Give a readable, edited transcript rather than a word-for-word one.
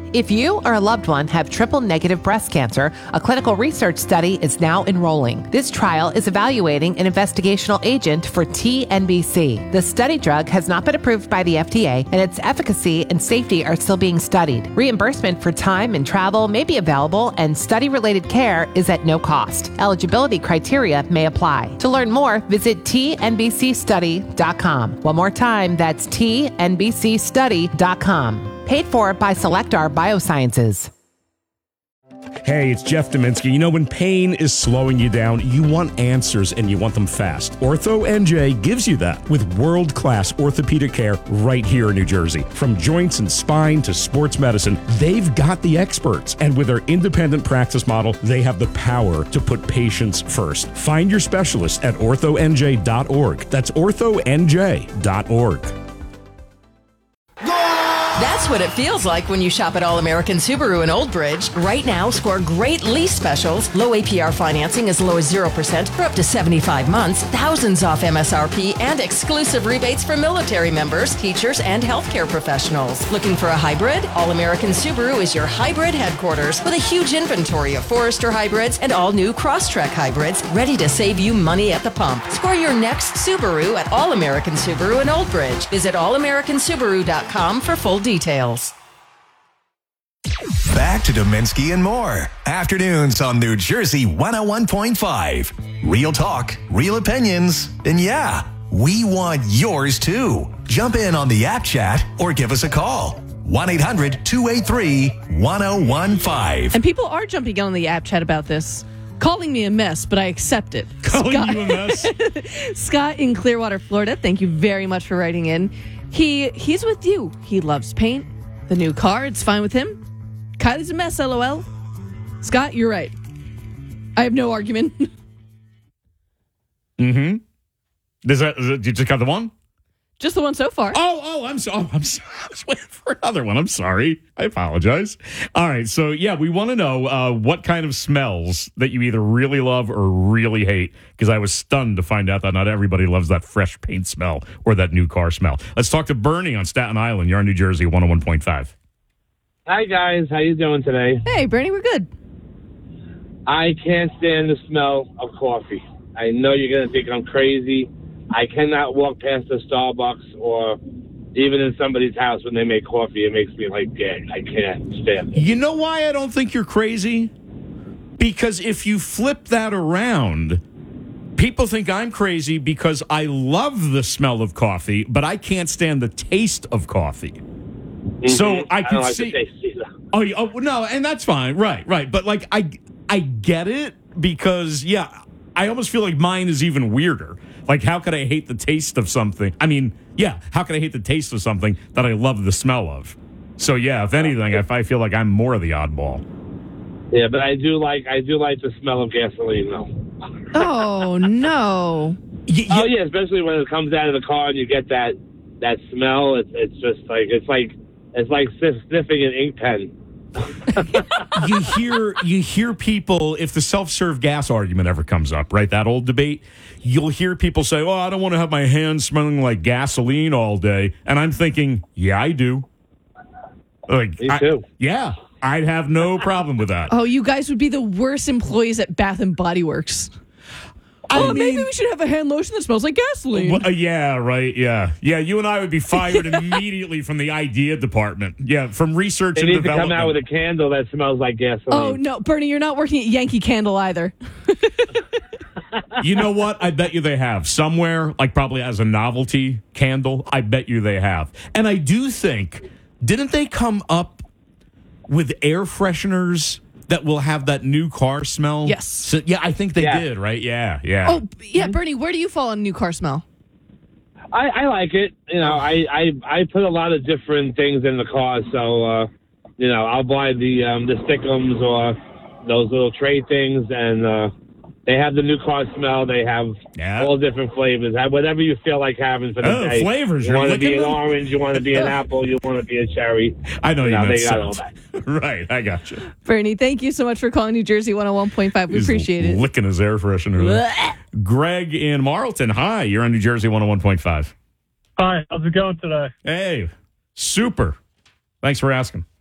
If you or a loved one have triple-negative breast cancer, a clinical research study is now enrolling. This trial is evaluating an investigational agent for TNBC. The study drug has not been approved by the FDA, and its efficacy and safety are still being studied. Reimbursement for time and travel may be available, and study-related care is at no cost. Eligibility criteria may apply. To learn more, visit tnbcstudy.com. One more time, that's tnbcstudy.com. Paid for by Selectar Biosciences. Hey, it's Jeff Dominski. You know, when pain is slowing you down, you want answers and you want them fast. Ortho NJ gives you that with world-class orthopedic care right here in New Jersey. From joints and spine to sports medicine, they've got the experts. And with their independent practice model, they have the power to put patients first. Find your specialist at orthonj.org. That's orthonj.org. That's what it feels like when you shop at All American Subaru in Old Bridge. Right now, score great lease specials, low APR financing as low as 0% for up to 75 months, thousands off MSRP, and exclusive rebates for military members, teachers, and healthcare professionals. Looking for a hybrid? All American Subaru is your hybrid headquarters with a huge inventory of Forester hybrids and all new Crosstrek hybrids ready to save you money at the pump. Score your next Subaru at All American Subaru in Old Bridge. Visit allamericansubaru.com for full details. Back to Dominski and more. Afternoons on New Jersey 101.5. Real talk, real opinions, and yeah, we want yours too. Jump in on the app chat or give us a call. 1-800-283-1015. And people are jumping on the app chat about this, calling me a mess, but I accept it. Calling you a mess? Scott in Clearwater, Florida, thank you very much for writing in. He's with you. He loves paint. The new car, it's fine with him. Kylie's a mess, LOL. Scott, you're right. I have no argument. Mm-hmm. Is that you just got the one? Just the one so far. I'm sorry. I was waiting for another one. I'm sorry. I apologize. All right. So, yeah, we want to know what kind of smells that you either really love or really hate, because I was stunned to find out that not everybody loves that fresh paint smell or that new car smell. Let's talk to Bernie on Staten Island. You're on New Jersey 101.5. Hi, guys. How you doing today? Hey, Bernie, we're good. I can't stand the smell of coffee. I know you're going to think I'm crazy. I cannot walk past a Starbucks or even in somebody's house when they make coffee. It makes me like gag. I can't stand it. You know why I don't think you're crazy? Because if you flip that around, people think I'm crazy because I love the smell of coffee, but I can't stand the taste of coffee. Mm-hmm. So I can see. Oh, no, and that's fine. Right. But like I get it because I almost feel like mine is even weirder. Like, how could I hate the taste of something? I mean, how could I hate the taste of something that I love the smell of? So, if anything, I feel like I'm more of the oddball. Yeah, but I do like the smell of gasoline, though. Oh, no. Oh, yeah, especially when it comes out of the car and you get that smell. It's just like, it's like sniffing an ink pen. you hear people, if the self-serve gas argument ever comes up, right, that old debate, you'll hear people say, oh, I don't want to have my hands smelling like gasoline all day. And I'm thinking, yeah, I do. Like, me too. I'd have no problem with that. Oh, you guys would be the worst employees at Bath and Body Works. Maybe we should have a hand lotion that smells like gasoline. Yeah, right, yeah. Yeah, you and I would be fired immediately from the idea department. Yeah, from research and development. They need to come out with a candle that smells like gasoline. Oh, no, Bernie, you're not working at Yankee Candle either. You know what? I bet you they have. Somewhere, like probably as a novelty candle, I bet you they have. And I do think, didn't they come up with air fresheners that will have that new car smell? Yes. So, I think they did, right? Yeah. Oh, yeah, Bernie, where do you fall on new car smell? I like it. You know, I put a lot of different things in the car, so, I'll buy the Stickums or those little tray things, and they have the new car smell. They have all different flavors. Whatever you feel like having for the day. Flavors. You want to be an orange, you want to be an apple, you want to be a cherry. I know you meant they got all that. Right, I got you. Bernie, thank you so much for calling New Jersey 101.5. We appreciate it. Licking his air freshener. Greg in Marlton, hi. You're on New Jersey 101.5. Hi, how's it going today? Hey, super. Thanks for asking.